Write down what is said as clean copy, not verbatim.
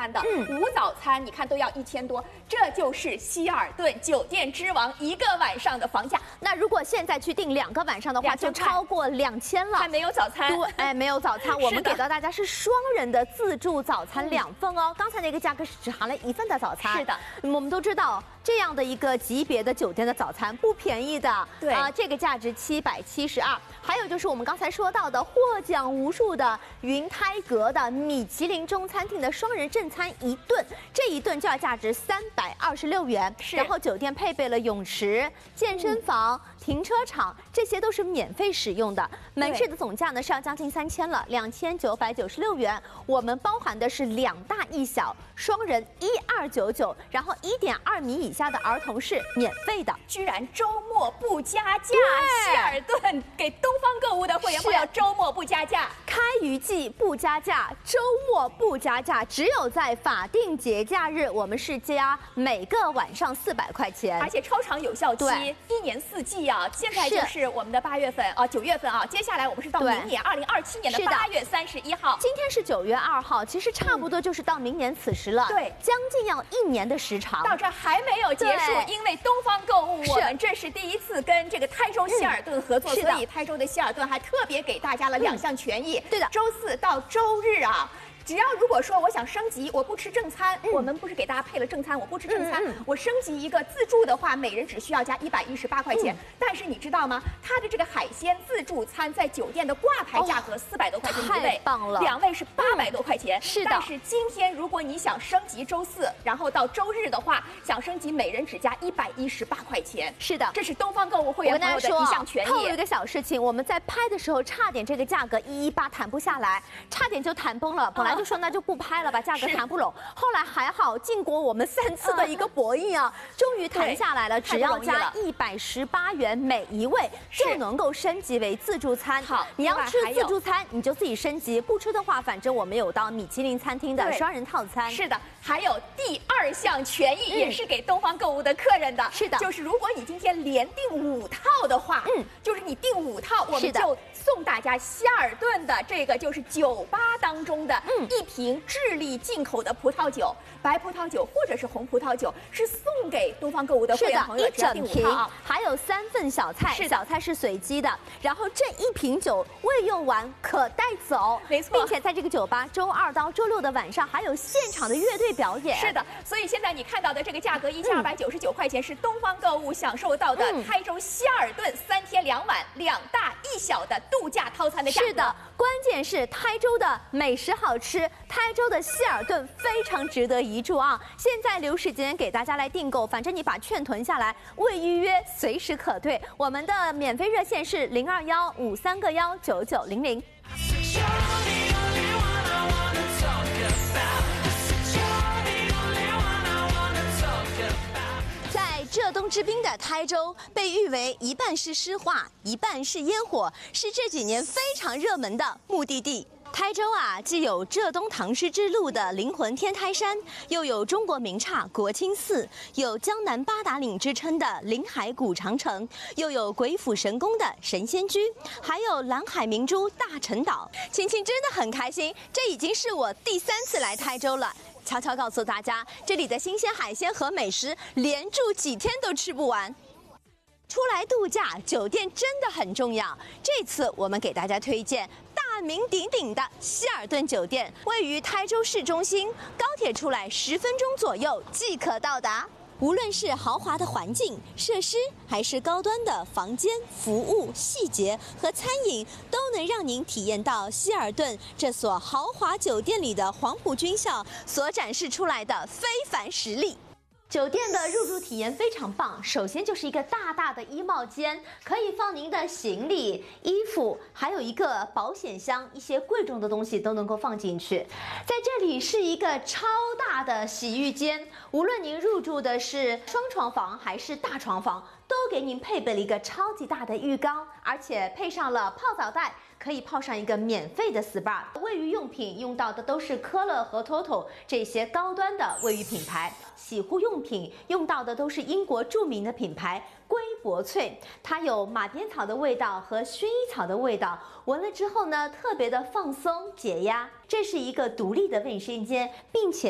餐的，午早餐你看都要1000多，这就是希尔顿酒店之王1个晚上的房价。 那如果现在去订2个晚上的话，就超过2000了， 还没有早餐。 对，哎，没有早餐，我们给到大家是双人的自助早餐2份哦。刚才那个价格是只含了1份的早餐。 是的， 我们都知道这样的一个级别的酒店的早餐不便宜的， 对啊，这个价值772。还有就是我们刚才说到的获奖无数的云泰阁的米其林中餐厅的双人正餐1顿，这一顿就要价值326元。 是， 然后酒店配备了泳池、健身房、停车场，这些都是免费使用的。门市的总价呢是要将近3000了，2996元。我们包含的是2大1小，双人1299，然后1.2米以下的儿童是免费的。 居然周末不加价，希尔顿给东方购物的会员朋友周末不加价， 开渔季不加价，周末不加价，只有在法定节假日我们是加每个晚上400块钱， 而且超长有效期，1年4季啊。现在就是我们的8月份啊，9月份啊，接下来我们是到明年2027年的8月31号。 今天是9月2号，其实差不多就是到明年此时了， 对， 将近要1年的时长。 到这还没有结束，因为东方购物我们这是第1次跟这个台州希尔顿合作，所以台州的希尔顿还特别给大家了2项权益。 对的， 周4到周日啊。只要如果说我想升级，我不吃正餐，我们不是给大家配了正餐，我不吃正餐，我升级一个自助的话，每人只需要加118块钱。但是你知道吗？它的这个海鲜自助餐在酒店的挂牌价格400多块钱1位， 太棒了 ，2位是800多块钱。 是的。 但是今天如果你想升级周4，然后到周日的话，想升级每人只加118块钱。 是的， 这是东方购物会员朋友的1项权益。 透露一个小事情，我们在拍的时候差点这个价格118谈不下来，差点就谈崩了。本来就说那就不拍了吧，价格谈不拢。后来还好，经过我们3次的一个博弈啊，终于谈下来了，只要加118元每1位就能够升级为自助餐。 好， 你要吃自助餐你就自己升级，不吃的话，反正我们有到米其林餐厅的双人套餐。 是的，还有第2项权益也是给东方购物的客人的。 是的， 就是如果你今天连订5套的话，就是你订5套，我们就送大家希尔顿的这个就是酒吧当中的1瓶智利进口的葡萄酒，白葡萄酒或者是红葡萄酒，是送给东方购物的会员朋友， 只要订5套，还有3份小菜，小菜是随机的。然后这1瓶酒未用完可带走， 没错， 并且在这个酒吧周2到周6的晚上还有现场的乐队表演。 是的，所以现在你看到的这个价格1299块钱是东方购物享受到的台州希尔顿3天2晚2大1小的度假套餐的价格。 是的，关键是台州的美食好吃，台州的希尔顿非常值得一住啊！现在留时间给大家来订购，反正你把券囤下来，未预约随时可退。我们的免费热线是02153个19900。 浙东之滨的台州被誉为一半是诗画，一半是烟火，是这几年非常热门的目的地。台州啊，既有浙东唐诗之路的灵魂天台山，又有中国名刹国清寺，有江南八达岭之称的临海古长城，又有鬼斧神工的神仙居，还有蓝海明珠大陈岛。青青真的很开心，这已经是我第3次来台州了。悄悄告诉大家，这里的新鲜海鲜和美食，连住几天都吃不完。出来度假，酒店真的很重要。这次我们给大家推荐大名鼎鼎的希尔顿酒店，位于台州市中心，高铁出来10分钟左右即可到达。无论是豪华的环境设施，还是高端的房间、服务、细节和餐饮，都能让您体验到希尔顿这所豪华酒店里的黄埔军校所展示出来的非凡实力。 酒店的入住体验非常棒，首先就是一个大大的衣帽间，可以放您的行李、衣服，还有一个保险箱，一些贵重的东西都能够放进去。在这里是一个超大的洗浴间，无论您入住的是双床房还是大床房，都给您配备了一个超级大的浴缸，而且配上了泡澡袋，可以泡上一个免费的 SPA。卫浴用品用到的都是科勒和 TOTO 这些高端的卫浴品牌，洗护用品用到的都是英国著名的品牌瑰柏萃，它有马鞭草的味道和薰衣草的味道，闻了之后呢，特别的放松解压。这是一个独立的卫生间，并且